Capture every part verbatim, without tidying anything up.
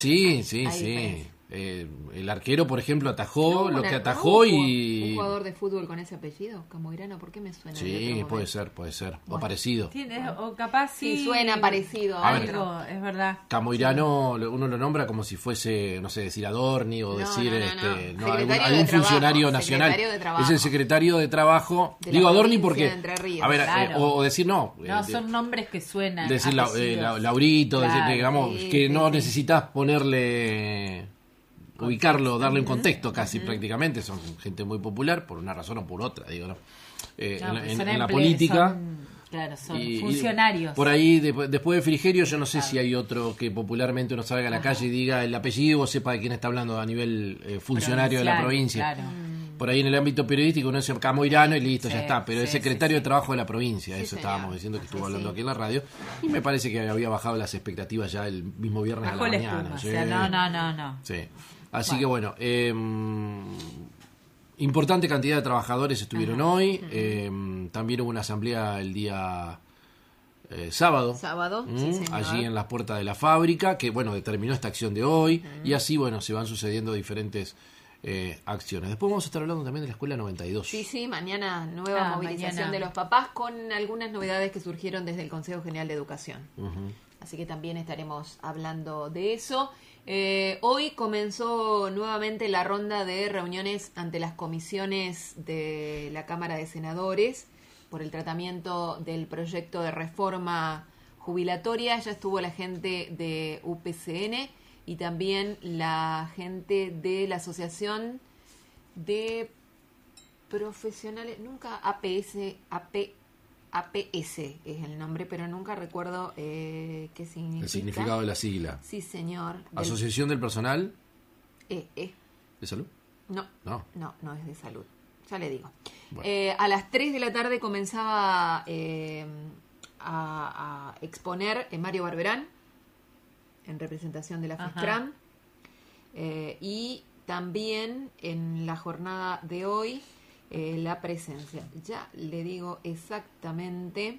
Sí, sí, Ahí sí. ves. Eh, el arquero, por ejemplo, atajó No, lo una- que no, atajó un y... Un jugador de fútbol con ese apellido, Camoirano, ¿por qué me suena? de otro Sí, momento? puede ser, puede ser. O Bueno. parecido. Tiene, o capaz sí, Sí, suena parecido a A ver. algo, es verdad. Camoirano, lo- uno lo nombra como si fuese, no sé, decir Adorni o No, decir no, no, este, no. no, Secretario algún, de algún Trabajo, funcionario nacional. secretario de Trabajo. Es el secretario de Trabajo. De la Digo Adorni provincia porque, de Entre Ríos. a ver, Claro. eh, o, o decir no. No, eh, de- son nombres que suenan. decir la- eh, apellidos. la- Laurito, Claro, decir, digamos, sí, que sí, no sí. necesitas ponerle, ubicarlo, darle un contexto casi prácticamente. Son gente muy popular por una razón o por otra, digo, ¿no? Eh, No, en, la- pues en- son en la emple- política. son, claro, son y- y funcionarios. por ahí, de- después de Frigerio, yo no sé si hay otro que popularmente uno salga a la calle y diga el apellido o sepa de quién está hablando a nivel eh, funcionario de la Provincial, provincia. claro. Por ahí en el ámbito periodístico uno dice Camoirano y listo, Sí, ya está. Pero sí, es secretario sí, de Trabajo de la provincia, Sí, eso señor. estábamos diciendo que estuvo Sí, hablando sí. aquí en la radio. Y me parece que había bajado las expectativas ya el mismo viernes Bajó a la la mañana. espuma. O sí. sea, no, no, no, no. Sí. Así que bueno, eh, importante cantidad de trabajadores estuvieron hoy. eh, también hubo una asamblea el día eh, sábado. Sábado, ¿Mm? sí, señor. Allí en las puertas de la fábrica, que bueno, determinó esta acción de hoy. Y así, bueno, se van sucediendo diferentes eh, acciones. Después vamos a estar hablando también de la Escuela noventa y dos. Sí, sí, mañana nueva Ah, movilización mañana. de los papás con algunas novedades que surgieron desde el Consejo General de Educación. Ujú. Así que también estaremos hablando de eso. Eh, hoy comenzó nuevamente la ronda de reuniones ante las comisiones de la Cámara de Senadores por el tratamiento del proyecto de reforma jubilatoria. Ya estuvo la gente de U P C N y también la gente de la Asociación de Profesionales, nunca A P S, A P, A P S es el nombre, pero nunca recuerdo eh, qué significa. El significado de la sigla. Sí, señor. Del- Asociación del Personal eh, eh. de Salud. No, No. no, no es de salud. Ya le digo. Bueno. Eh, a las tres de la tarde comenzaba eh, a, a exponer eh, Mario Barberán en representación de la Ajá. FESTRAM. Eh, y también en la jornada de hoy eh, la presencia, ya le digo exactamente,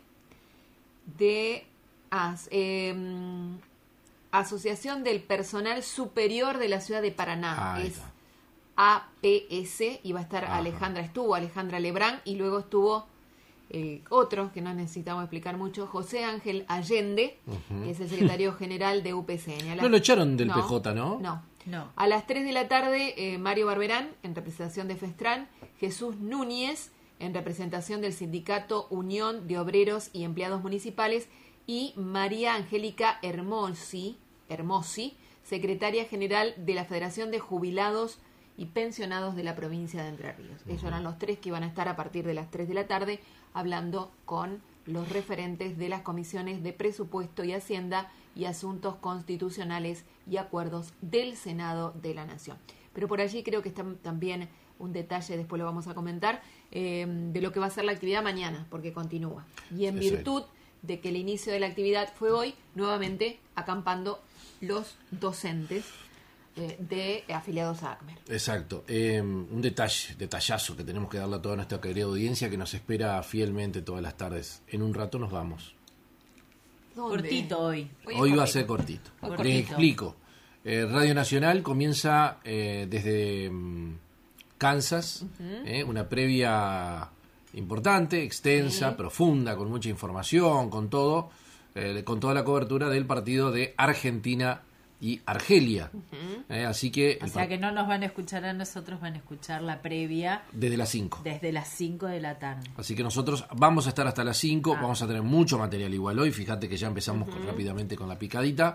de as- eh, Asociación del Personal Superior de la Ciudad de Paraná. Ahí es está. A P S, y va a estar Ajá. Alejandra, estuvo Alejandra Lebrán y luego estuvo eh, otro, que no necesitamos explicar mucho, José Ángel Allende, Ujú. que es el secretario general de U P C N. A las- No lo echaron del No, P J, ¿no? No. No. A las tres de la tarde, eh, Mario Barberán, en representación de FESTRAN, Jesús Núñez, en representación del sindicato Unión de Obreros y Empleados Municipales, y María Angélica Hermosi, Hermosi, secretaria general de la Federación de Jubilados y Pensionados de la provincia de Entre Ríos. Ellos eran los tres que iban a estar a partir de las tres de la tarde hablando con los referentes de las comisiones de Presupuesto y Hacienda y Asuntos Constitucionales y Acuerdos del Senado de la Nación. Pero por allí creo que está también un detalle, después lo vamos a comentar, eh, de lo que va a ser la actividad mañana, porque continúa. Y en Sí, sí. virtud de que el inicio de la actividad fue hoy, nuevamente acampando los docentes eh, de afiliados a ACMER. Exacto. Eh, un detalle, detallazo que tenemos que darle a toda nuestra querida audiencia que nos espera fielmente todas las tardes. En un rato nos vamos. ¿Dónde? Cortito hoy. Hoy es Hoy va a cortito. ser cortito. Hoy Les cortito. explico. Eh, Radio Nacional comienza eh, desde mm, Kansas, eh, una previa importante, extensa, Sí. profunda, con mucha información, con todo, eh, con toda la cobertura del partido de Argentina y Argelia. Eh, así que, O el sea par- que no nos van a escuchar a nosotros, van a escuchar la previa desde las cinco. desde las cinco de la tarde. Así que nosotros vamos a estar hasta las cinco, Ah. vamos a tener mucho material igual hoy, fíjate que ya empezamos con- rápidamente con la picadita.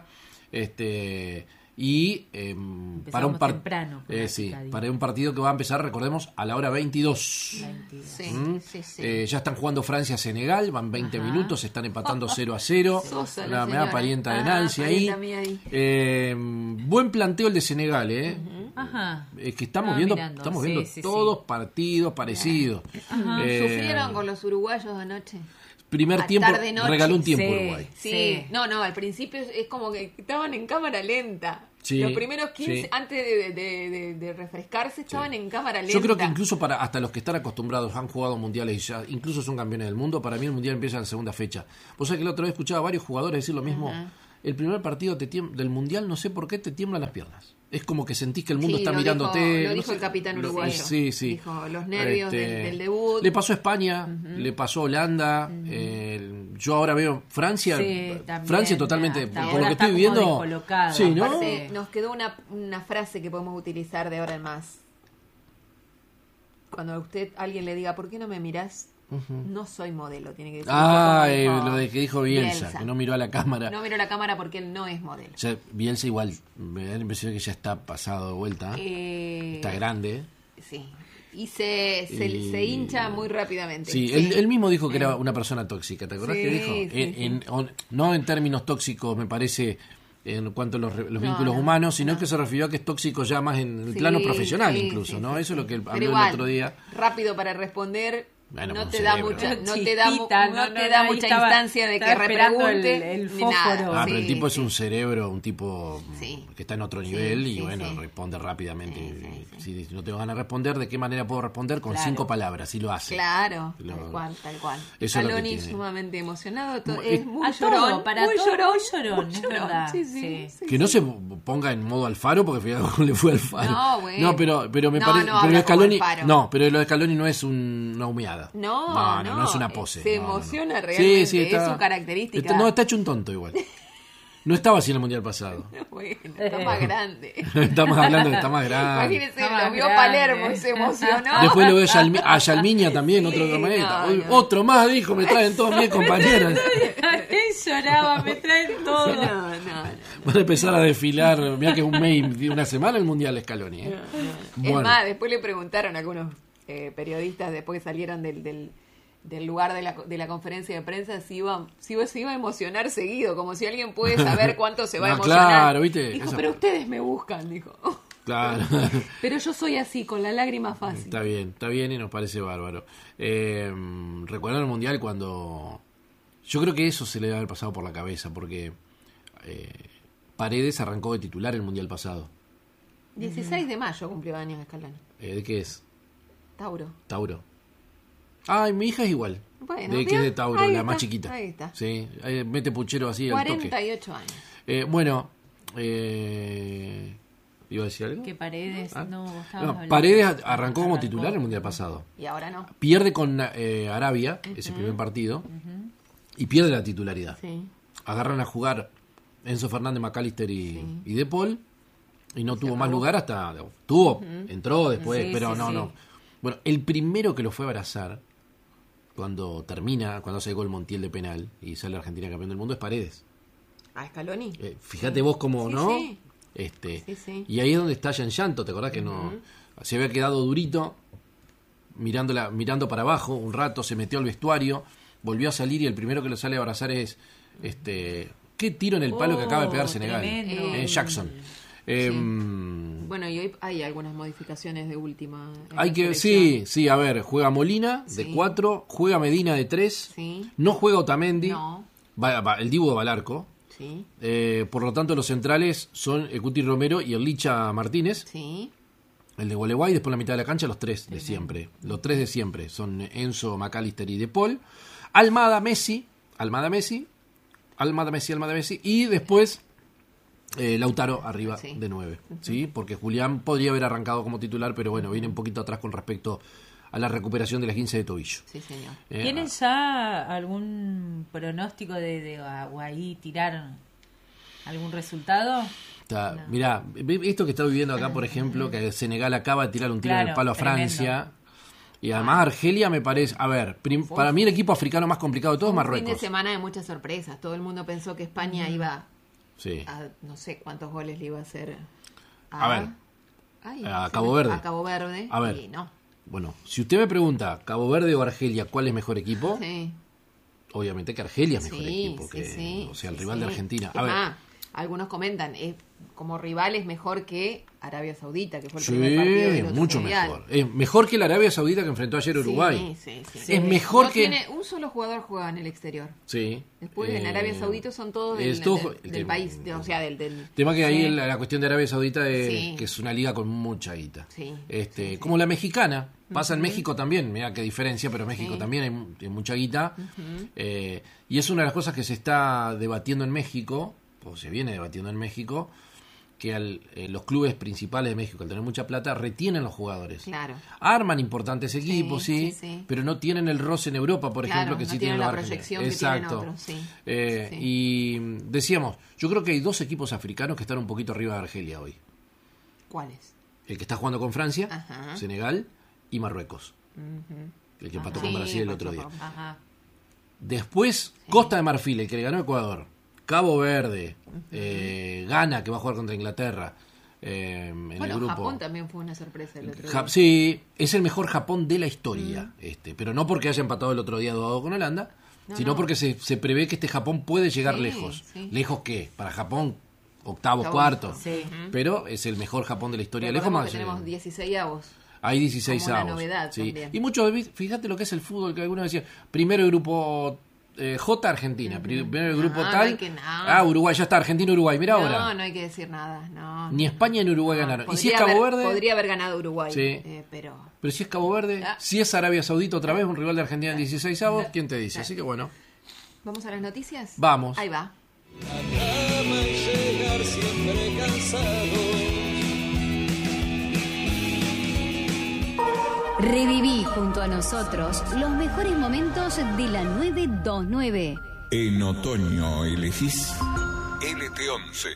Este y em, para un par- temprano con eh, la sí, picadita. para un partido que va a empezar, recordemos, a la hora veintidós. veintidós. Sí, ¿Mm? sí, sí. Eh, ya están jugando Francia-Senegal, van veinte Ajá. minutos, están empatando cero a cero. Sosa, la La señora. mea parienta de Ah, Nancy ahí. parienta mía ahí. Eh, buen planteo el de Senegal, ¿eh? Ajá. Es que estamos Ah, viendo, mirando, estamos sí, viendo sí, sí. todos partidos parecidos. Eh, ¿Sufrieron con los uruguayos anoche? Primer a tiempo tarde, noche. regaló un tiempo Sí. Uruguay. Sí. Sí. No, no, al principio es, es como que estaban en cámara lenta. Sí, Los primeros quince, sí. antes de, de- de- de refrescarse, estaban en cámara lenta. Yo creo que incluso para hasta los que están acostumbrados, han jugado mundiales y ya incluso son campeones del mundo, para mí el mundial empieza en la segunda fecha. Vos sabés que la otra vez escuchaba a varios jugadores decir lo mismo. Ajá. el primer partido te tiembla, del Mundial, no sé por qué te tiemblan las piernas. Es como que sentís que el mundo Sí, está lo mirándote. dijo- lo no dijo sé. el capitán Lo- uruguayo. Sí, sí. Dijo, los nervios Este, del- del debut. Le pasó a España, le pasó a Holanda. eh, yo ahora veo Francia. Sí, también, Francia totalmente, hasta por ahora lo que está estoy como viendo. descolocada, Sí, ¿no? Aparte, nos quedó una, una frase que podemos utilizar de ahora en más. Cuando a usted alguien le diga, ¿por qué no me mirás? No soy modelo, tiene que decir. Ah, como eh, dijo lo de que dijo Bielsa, que no miró a la cámara. No miró la cámara porque él no es modelo. O sea, Bielsa igual, me da la impresión que ya está pasado de vuelta. Eh, Está grande. Sí. Y se, se, Y- se hincha muy rápidamente. Sí, Él, él mismo dijo que era una persona tóxica, ¿te acordás Sí, que dijo? sí, En- sí. en- on- no en términos tóxicos, me parece, en cuanto a los, re- los No, vínculos no, humanos, sino no. que se refirió a que es tóxico ya más en el Sí, plano profesional sí, incluso, sí, ¿no? sí, Eso es lo que él Pero habló igual, el otro día. rápido para responder. Bueno, no con te da cerebro. mucha, no te da, mu- Chispita, no no, te no, da ahí mucha estaba- instancia de que estaba esperando el- repregunte el ni fósforo. nada. Ah, pero el Sí, tipo es sí. un cerebro, un tipo Sí. que está en otro Sí, nivel y sí, bueno, sí. responde rápidamente. Sí, sí, Si no tengo ganas de responder, ¿de qué manera puedo responder? Con Claro. cinco palabras, y lo hace. Claro, Lo- tal cual, tal cual. Eso es lo que Scaloni tiene. sumamente emocionado, to- Mu- es es- muy A todo, llorón, para muy todo, llorón, muy llorón, muy es llorón. verdad, Sí, sí, sí. sí, Que sí. no se ponga en modo Alfaro, porque fíjate cómo le fue al Alfaro. No, bueno. No, pero, pero me No, parece. no pero habla lo de como Scaloni, Alfaro. no, pero lo de Scaloni no es un- una humeada. No, no, no, no, es una pose. se No, no, no. emociona realmente, es su característica. está- no, está hecho un tonto igual. No estaba así en el mundial pasado. Bueno, está más grande. Estamos hablando de está más grande. Imagínense, Está más lo vio grande. Palermo y se emocionó. Después lo veo a Yalmi- a Yalmiña también, Sí, otro camareta. no, Uy, no. Otro más, dijo, me traen todos mis compañeros. Él lloraba, me traen todo. No, no, no. Van a empezar a desfilar, mira que es un mes y una semana el mundial Scaloni. ¿eh? Es Bueno. más, después le preguntaron a algunos eh, periodistas, después que salieron del, del, del lugar de la, de la conferencia de prensa, si iba, si iba, se iba a emocionar seguido, como si alguien puede saber cuánto se va a Ah, emocionar. claro, ¿viste? Dijo, Esa- pero ustedes me buscan, dijo. Claro. Pero yo soy así, con la lágrima fácil. Está bien, está bien y nos parece bárbaro. Eh, Recuerdan el mundial cuando. Yo creo que eso se le debe haber pasado por la cabeza, porque eh, Paredes arrancó de titular el mundial pasado. dieciséis de mayo cumplió años Scaloni. Eh, ¿De qué es? Tauro. Tauro. Ay, mi hija es igual. Bueno, de que es de ¿vio? Tauro, Ahí la está, más chiquita. ahí está. Sí, ahí mete puchero así al toque. cuarenta y ocho años. Eh, bueno, eh, ¿iba a decir algo? Que Paredes, Ah. no, estabas No, hablando. Paredes arrancó como Arrancó. titular el mundial pasado. Y ahora no. Pierde con eh, Arabia, ese primer partido, y pierde la titularidad. Sí. Agarran a jugar Enzo Fernández, McAllister y, Sí. y De Paul, y no tuvo más lugar hasta... Tuvo, entró después, Sí, pero sí, no, sí. no. Bueno, el primero que lo fue a abrazar, cuando termina, cuando hace el gol Montiel de penal, y sale Argentina campeón del mundo, es Paredes. ¿A Scaloni? Eh, fíjate vos cómo, Sí, ¿no? sí. Este, Sí, sí. Y ahí es donde estalla en llanto, ¿te acordás que no? Se había quedado durito, mirándola, mirando para abajo un rato, se metió al vestuario, volvió a salir y el primero que lo sale a abrazar es este qué tiro en el palo que acaba de pegar Oh, Senegal. tremendo. Eh, Jackson. Em, Bueno, y hoy hay algunas modificaciones de última. en Hay la que, selección. sí, sí, a ver, juega Molina de Sí. cuatro, juega Medina de tres, Sí. no juega Otamendi, No. va- va- el Dibu va al arco. Sí. Eh, por lo tanto, los centrales son el Cuti Romero y el Licha Martínez. Sí. El de Gualeguay, después la mitad de la cancha, los tres de siempre. Los tres de siempre. Son Enzo, McAllister y De Paul. Almada, Messi. Almada, Messi. Almada, Messi, Almada, Messi. Y después eh, Lautaro arriba Sí. de nueve. ¿Sí? Porque Julián podría haber arrancado como titular, pero bueno, viene un poquito atrás con respecto a la recuperación de la esguince de tobillo. Sí, señor. Eh, ¿Tienen ya algún pronóstico de, de o ahí tirar algún resultado? Está- Mirá, ve- esto que está viviendo acá, por ejemplo, que Senegal acaba de tirar un tiro en el Claro, palo a tremendo. Francia. Y además Argelia me parece... A ver, prim- para mí el equipo africano más complicado de todos es Un fin de Marruecos. semana de muchas sorpresas. Todo el mundo pensó que España iba Sí. a no sé cuántos goles le iba a hacer A ver, Ay, a se Cabo me- Verde. A Cabo Verde. A ver. Y no. Bueno, si usted me pregunta, Cabo Verde o Argelia, ¿cuál es mejor equipo? Sí. Obviamente que Argelia es mejor Sí, equipo, sí, que, sí, o sea, el sí, rival de sí. Argentina. Es A ver, más, algunos comentan, es, como rival es mejor que Arabia Saudita, que fue el sí, primer partido del otro mucho mundial. mejor. Es mejor que la Arabia Saudita que enfrentó ayer a Uruguay. Sí, sí, sí. Es Sí. mejor No que... tiene un solo jugador juega en el exterior. Sí. Después en Eh, Arabia Saudita son todos del, es todo- del- el del tema- país, de- o sea, del... del tema que ahí Sí. la, la cuestión de Arabia Saudita es Sí. que es una liga con mucha guita. Sí, Este, sí, sí. como la mexicana, pasa en México también, mira qué diferencia, pero en México Sí. también hay, mu- hay mucha guita. Eh, y es una de las cosas que se está debatiendo en México, o se viene debatiendo en México, que al, eh, los clubes principales de México, al tener mucha plata, retienen los jugadores. Claro. Arman importantes equipos, sí, sí, sí, sí. pero no tienen el roce en Europa, por claro, ejemplo, que no sí tienen tienen la los proyección argentinos. que Exacto. tienen otros, sí. Eh, Sí. Y decíamos, yo creo que hay dos equipos africanos que están un poquito arriba de Argelia hoy. ¿Cuáles? El que está jugando con Francia, Ajá. Senegal y Marruecos. Ujú. El que empató Ajá. con Sí, Brasil el empató otro día. con- Ajá. Después, Costa de Marfil, el que le ganó a Ecuador. Cabo Verde, eh, Ghana, que va a jugar contra Inglaterra. Eh, en Bueno, el grupo. Japón también fue una sorpresa el otro Ja- día. sí, es el mejor Japón de la historia, este, pero no porque haya empatado el otro día dos a dos con Holanda, No, sino no. porque se, se prevé que este Japón puede llegar Sí, lejos. sí. ¿Lejos qué? Para Japón, octavos, Octavos. cuartos. Sí. Pero es el mejor Japón de la historia. Lejos Recordemos más. que tenemos eh, dieciséis avos. Hay dieciséis como una avos. novedad sí. también. Y muchos, fíjate lo que es el fútbol, que algunos decían, primero el grupo eh, J, Argentina, primero el grupo No, no tal. hay que nada. Ah, Uruguay, ya está, Argentina, Uruguay, mira No, ahora. no hay que decir nada. No. Ni España ni Uruguay No, ganaron. Y podría si es Cabo haber- Verde. Podría haber ganado Uruguay. Sí. eh, pero. Pero si es Cabo Verde, Ah. si es Arabia Saudita otra vez, un rival de Argentina en dieciséis avos, ¿quién te dice? Así que bueno, ¿Vamos a las noticias? Vamos. Ahí va. Cama y llegar siempre cansados. Reviví junto a nosotros los mejores momentos de la nueve veintinueve. En otoño elegís L T once.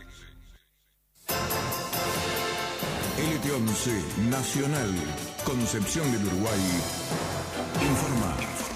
L T once Nacional, Concepción del Uruguay. Informa.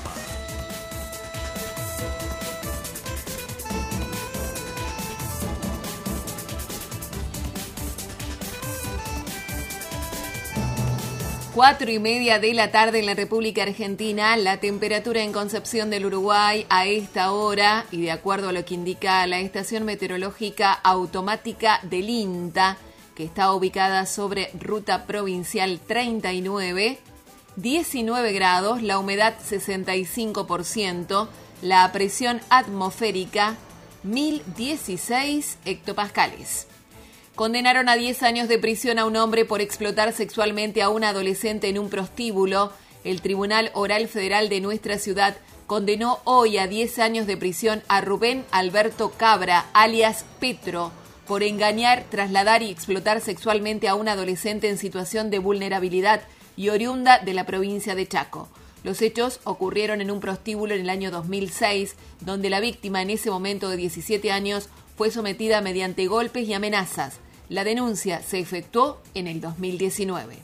Cuatro y media de la tarde en la República Argentina, la temperatura en Concepción del Uruguay a esta hora, y de acuerdo a lo que indica la estación meteorológica automática del INTA, que está ubicada sobre Ruta Provincial treinta y nueve, diecinueve grados, la humedad sesenta y cinco por ciento, la presión atmosférica mil dieciséis hectopascales. Condenaron a diez años de prisión a un hombre por explotar sexualmente a una adolescente en un prostíbulo. El Tribunal Oral Federal de nuestra ciudad condenó hoy a diez años de prisión a Rubén Alberto Cabra, alias Petro, por engañar, trasladar y explotar sexualmente a una adolescente en situación de vulnerabilidad y oriunda de la provincia de Chaco. Los hechos ocurrieron en un prostíbulo en el año dos mil seis, donde la víctima, en ese momento de diecisiete años, fue sometida mediante golpes y amenazas. La denuncia se efectuó en el dos mil diecinueve.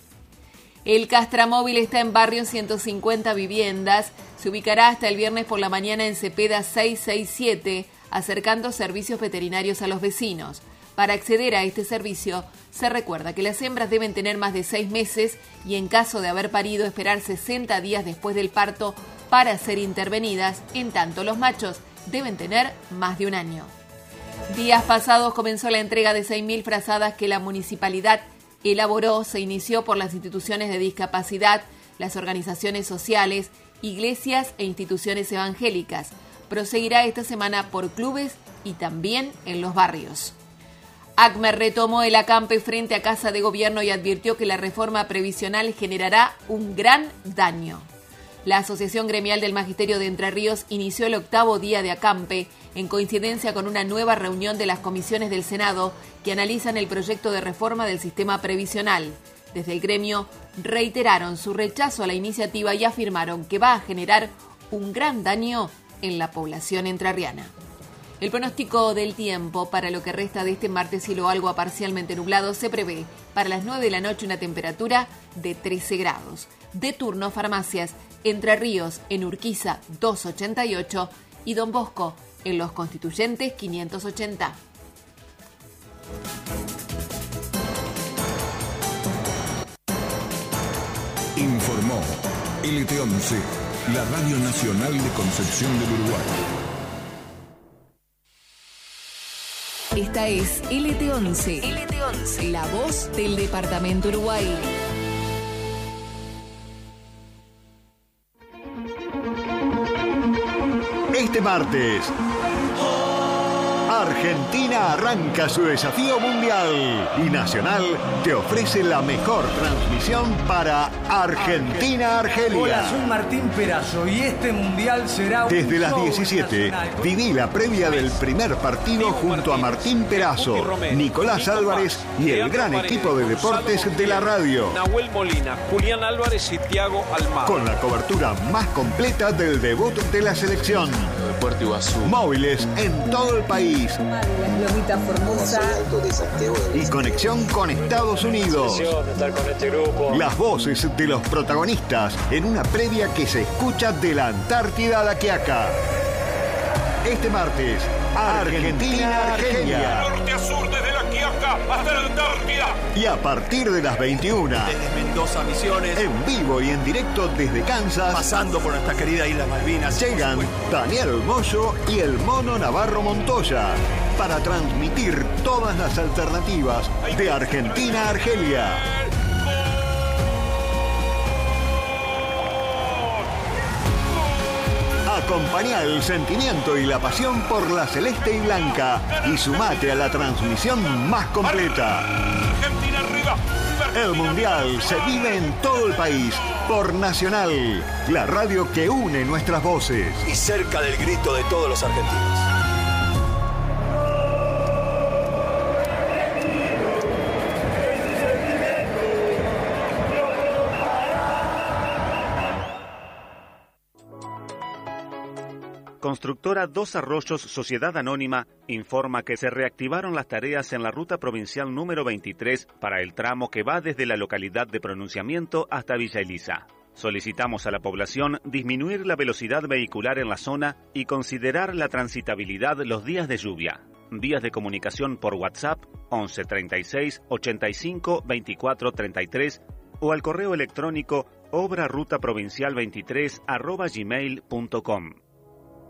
El Castramóvil está en barrio ciento cincuenta viviendas. Se ubicará hasta el viernes por la mañana en Cepeda seiscientos sesenta y siete, acercando servicios veterinarios a los vecinos. Para acceder a este servicio, se recuerda que las hembras deben tener más de seis meses y, en caso de haber parido, esperar sesenta días después del parto para ser intervenidas. En tanto, los machos deben tener más de un año. Días pasados comenzó la entrega de seis mil frazadas que la municipalidad elaboró. Se inició por las instituciones de discapacidad, las organizaciones sociales, iglesias e instituciones evangélicas. Proseguirá esta semana por clubes y también en los barrios. ACME retomó el acampe frente a Casa de Gobierno y advirtió que la reforma previsional generará un gran daño. La Asociación Gremial del Magisterio de Entre Ríos inició el octavo día de acampe en coincidencia con una nueva reunión de las comisiones del Senado que analizan el proyecto de reforma del sistema previsional. Desde el gremio reiteraron su rechazo a la iniciativa y afirmaron que va a generar un gran daño en la población entrerriana. El pronóstico del tiempo para lo que resta de este martes, cielo algo a parcialmente nublado, se prevé para las nueve de la noche una temperatura de trece grados. De turno, farmacias Entre Ríos en Urquiza doscientos ochenta y ocho y Don Bosco en Los Constituyentes quinientos ochenta. Informó L T once, la Radio Nacional de Concepción del Uruguay. Esta es L T once. L T once, la voz del Departamento Uruguay. Este martes, Argentina arranca su desafío mundial y Nacional te ofrece la mejor transmisión para Argentina-Argelia. Hola, soy Martín Perazo y este mundial será un Desde las show diecisiete, nacional. viví la previa del primer partido junto a Martín Perazo, Nicolás Álvarez y el gran equipo de deportes de la radio. Nahuel Molina, Julián Álvarez y Thiago Almada. Con la cobertura más completa del debut de la selección. Puerto Iguazú. Móviles en todo el país. Lomita Formosa. Y conexión con Estados Unidos. Estar con este grupo. Las voces de los protagonistas en una previa que se escucha de la Antártida a la Quiaca. Este martes, Argentina-Argelia. Norte a sur, desde la Quiaca hasta la Antártida. Y a partir de las veintiuna, desde Mendoza, Misiones, en vivo y en directo desde Kansas, pasando por nuestra querida Isla Malvinas, llegan Daniel Moyo y el Mono Navarro Montoya para transmitir todas las alternativas de Argentina a Argelia. Acompañá el sentimiento y la pasión por la celeste y blanca y sumate a la transmisión más completa. Argentina arriba. El Mundial se vive en todo el país por Nacional, la radio que une nuestras voces. Y cerca del grito de todos los argentinos. Constructora Dos Arroyos Sociedad Anónima informa que se reactivaron las tareas en la ruta provincial número veintitrés para el tramo que va desde la localidad de Pronunciamiento hasta Villa Elisa. Solicitamos a la población disminuir la velocidad vehicular en la zona y considerar la transitabilidad los días de lluvia. Vías de comunicación por WhatsApp once treinta y seis ochenta y cinco veinticuatro treinta y tres o al correo electrónico obra ruta provincial veintitrés arroba gmail punto com.